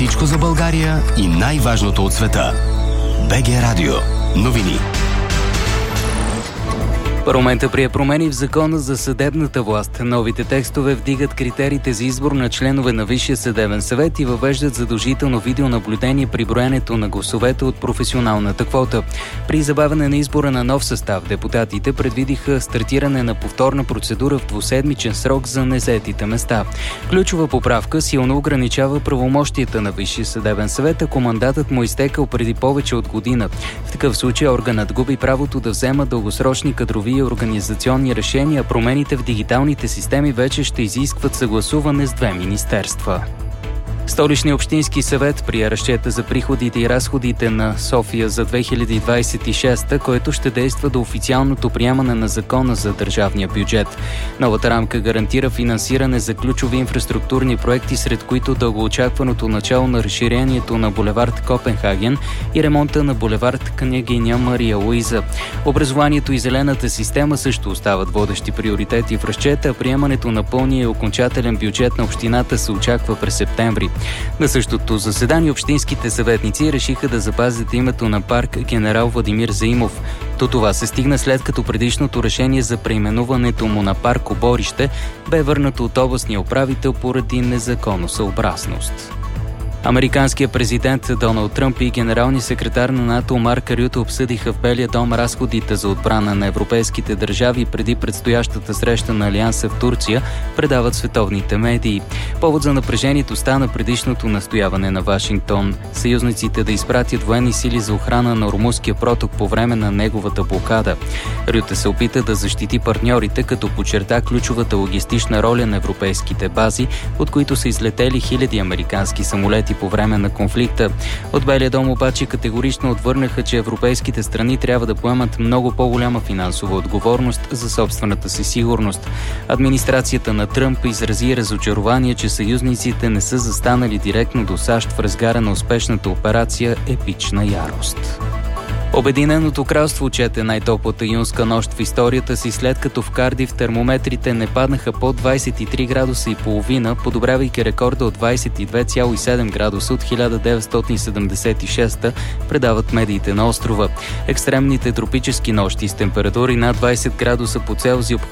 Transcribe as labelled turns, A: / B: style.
A: Всичко за България и най-важното от света. БГ Радио. Новини.
B: Парламентът прие промени в Закона за съдебната власт. Новите текстове вдигат критериите за избор на членове на Висшия съдебен съвет и въвеждат задължително видеонаблюдение при броенето на гласовете от професионалната квота. При забавяне на избора на нов състав, депутатите предвидиха стартиране на повторна процедура в двуседмичен срок за незаетите места. Ключова поправка силно ограничава правомощията на Висшия съдебен съвет, ако мандатът му изтекал преди повече от година. В такъв случай органът губи правото да взема дългосрочни кадрови и организационни решения, промените в дигиталните системи вече ще изискват съгласуване с 2 министерства. Столичният общински съвет прие разчета за приходите и разходите на София за 2026, който ще действа до официалното приемане на Закона за държавния бюджет. Новата рамка гарантира финансиране за ключови инфраструктурни проекти, сред които дългоочакваното начало на разширението на булевард Копенхаген и ремонта на булевард Княгиня Мария Луиза. Образованието и зелената система също остават водещи приоритети в разчета, а приемането на пълния и окончателен бюджет на общината се очаква през септември. На същото заседание общинските съветници решиха да запазят името на парк Генерал Владимир Заимов. До това се стигна след като предишното решение за преименуването му на парк Оборище бе върнато от областния управител поради незаконосъобразност. Американският президент Доналд Тръмп и генералният секретар на НАТО Марк Рюте обсъдиха в Белия дом разходите за отбрана на европейските държави преди предстоящата среща на Алианса в Турция, предават световните медии. Повод за напрежението стана предишното настояване на Вашингтон съюзниците да изпратят военни сили за охрана на Ормузския проток по време на неговата блокада. Рюте се опита да защити партньорите, като подчерта ключовата логистична роля на европейските бази, от които са излетели хиляди американски самолети по време на конфликта. От Белия дом обаче категорично отвърнаха, че европейските страни трябва да поемат много по-голяма финансова отговорност за собствената си сигурност. Администрацията на Тръмп изрази разочарование, че съюзниците не са застанали директно до САЩ в разгара на успешната операция Епична ярост. Обединеното кралство чете най-топлата юнска нощ в историята си, след като в Кардиф термометрите не паднаха под 23 градуса и половина, подобрявайки рекорда от 22,7 градуса от 1976, предават медиите на острова. Екстремните тропически нощи с температури над 20 градуса по Целзий